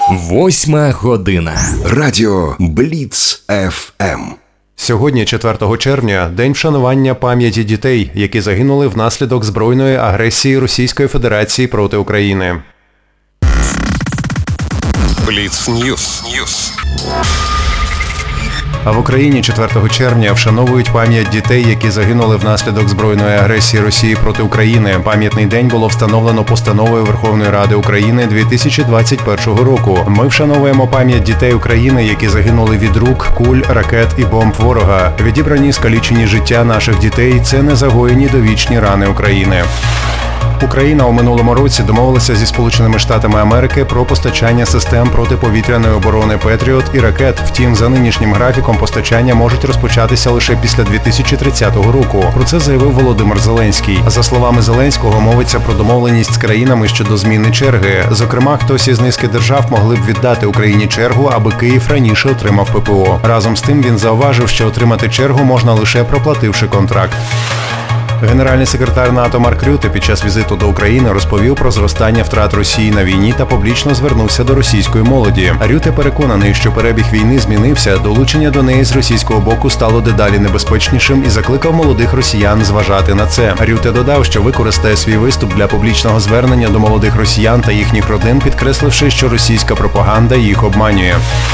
8 година. Радіо Бліц ФМ. Сьогодні, 4 червня, день вшанування пам'яті дітей, які загинули внаслідок збройної агресії Російської Федерації проти України. Бліц Ньюс. А в Україні 4 червня вшановують пам'ять дітей, які загинули внаслідок збройної агресії Росії проти України. Пам'ятний день було встановлено постановою Верховної Ради України 2021 року. Ми вшановуємо пам'ять дітей України, які загинули від рук, куль, ракет і бомб ворога. Відібрані скалічені життя наших дітей – це незагоєні довічні рани України. Україна у минулому році домовилася зі Сполученими Штатами Америки про постачання систем протиповітряної оборони «Петріот» і ракет. Втім, за нинішнім графіком постачання можуть розпочатися лише після 2030 року. Про це заявив Володимир Зеленський. За словами Зеленського, мовиться про домовленість з країнами щодо зміни черги. Зокрема, хтось із низки держав могли б віддати Україні чергу, аби Київ раніше отримав ППО. Разом з тим він зауважив, що отримати чергу можна лише проплативши контракт. Генеральний секретар НАТО Марк Рюте під час візиту до України розповів про зростання втрат Росії на війні та публічно звернувся до російської молоді. Рюте переконаний, що перебіг війни змінився, долучення до неї з російського боку стало дедалі небезпечнішим і закликав молодих росіян зважати на це. Рюте додав, що використає свій виступ для публічного звернення до молодих росіян та їхніх родин, підкресливши, що російська пропаганда їх обманює.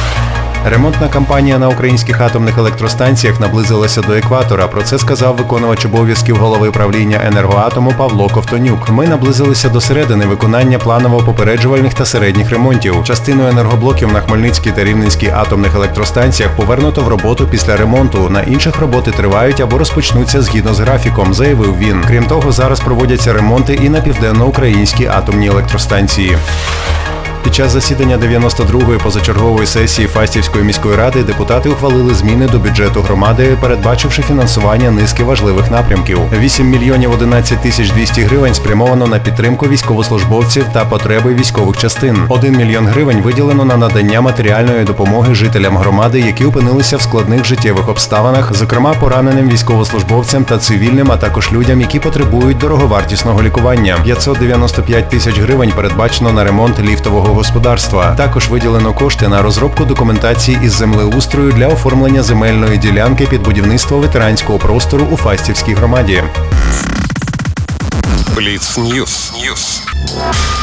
Ремонтна кампанія на українських атомних електростанціях наблизилася до екватора. Про це сказав виконувач обов'язків голови правління «Енергоатому» Павло Ковтонюк. Ми наблизилися до середини виконання планово-попереджувальних та середніх ремонтів. Частину енергоблоків на Хмельницькій та Рівненській атомних електростанціях повернуто в роботу після ремонту. На інших роботи тривають або розпочнуться згідно з графіком, заявив він. Крім того, зараз проводяться ремонти і на південноукраїнській атомній електростанції. Під час засідання 92-ї позачергової сесії Фастівської міської ради депутати ухвалили зміни до бюджету громади, передбачивши фінансування низки важливих напрямків. 8 мільйонів 11 тисяч 200 гривень спрямовано на підтримку військовослужбовців та потреби військових частин. 1 мільйон гривень виділено на надання матеріальної допомоги жителям громади, які опинилися в складних життєвих обставинах, зокрема пораненим військовослужбовцям та цивільним, а також людям, які потребують дороговартісного лікування. 595 тисяч гривень передбачено на ремонт ліфтового господарства. Також виділено кошти на розробку документації із землеустрою для оформлення земельної ділянки під будівництво ветеранського простору у Фастівській громаді. Бліц Ньюс.